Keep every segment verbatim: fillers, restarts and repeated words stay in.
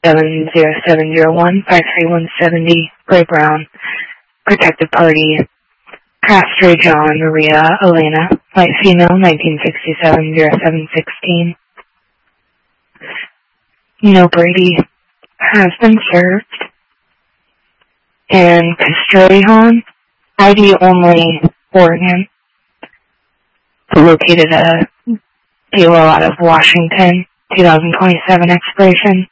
seven zero seven zero one five three one seven zero, Ray Brown, Protected Party, Castro John Maria Elena, white female, nineteen sixty-seven zero seven sixteen. No Brady has been served. And Castrillon, I D only, Oregon, located a dealer out of Washington, twenty twenty-seven expiration.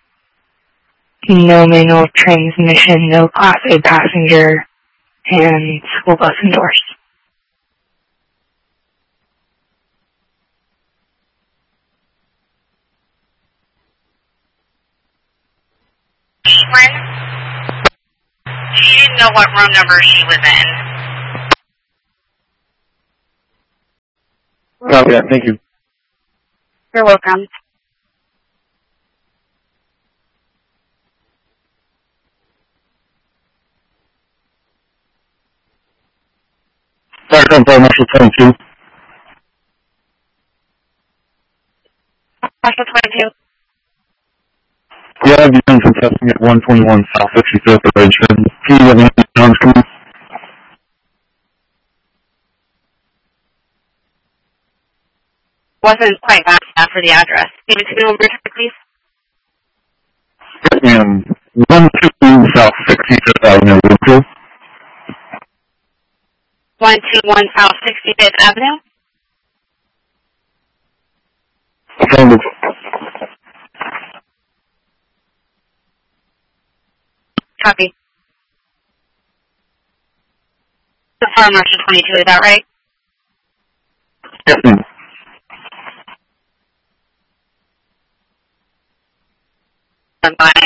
No manual transmission, no Class A passenger, and school bus endorsed. Caitlin, she didn't know what room number she was in. Oh, yeah, thank you. You're welcome. Sorry, I'm very much twenty-two. Marshall twenty-two. Yeah, I've been some testing at one twenty-one South sixty-fifth Ridge, and can you let me know when the time's coming? Wasn't quite fast enough for the address. Give it to me one more time, please. And one twenty-two South sixty-fifth Avenue, Winfield. one twenty-one South sixty-fifth Avenue. Affirmative. Copy. Fire Marshal twenty-two, is that right? Yes, ma'am. Bye.